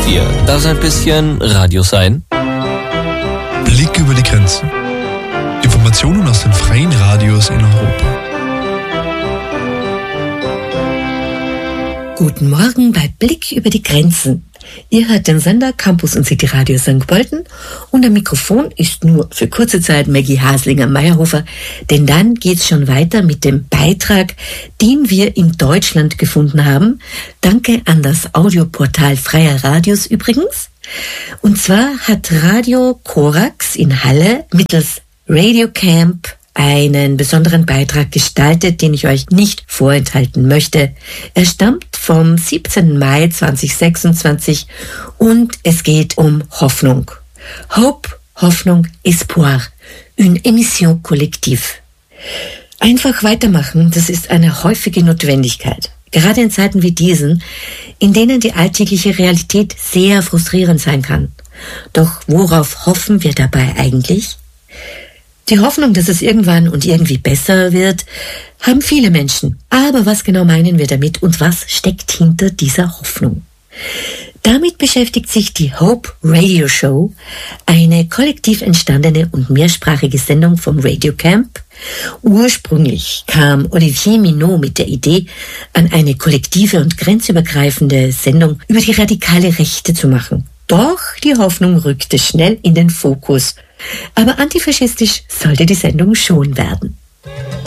ihr das ein bisschen Radio sein? Blick über die Grenzen. Informationen aus den freien Radios in Europa. Guten Morgen bei Blick über die Grenzen. Ihr hört den Sender Campus und City Radio St. Pölten und am Mikrofon ist nur für kurze Zeit Maggie Haslinger-Meyerhofer, denn dann geht's schon weiter mit dem Beitrag, den wir in Deutschland gefunden haben. Danke an das Audioportal Freier Radios übrigens. Und zwar hat Radio Korax in Halle mittels Radio Camp einen besonderen Beitrag gestaltet, den ich euch nicht vorenthalten möchte. Er stammt vom 17. Mai 2026 und es geht um Hoffnung. Hope, Hoffnung, Espoir. Une émission collective. Einfach weitermachen, das ist eine häufige Notwendigkeit. Gerade in Zeiten wie diesen, in denen die alltägliche Realität sehr frustrierend sein kann. Doch worauf hoffen wir dabei eigentlich? Die Hoffnung, dass es irgendwann und irgendwie besser wird, haben viele Menschen. Aber was genau meinen wir damit und was steckt hinter dieser Hoffnung? Damit beschäftigt sich die Hope Radio Show, eine kollektiv entstandene und mehrsprachige Sendung vom Radio Camp. Ursprünglich kam Olivier Minot mit der Idee, an eine kollektive und grenzübergreifende Sendung über die radikale Rechte zu machen. Doch die Hoffnung rückte schnell in den Fokus. Aber antifaschistisch sollte die Sendung schon werden.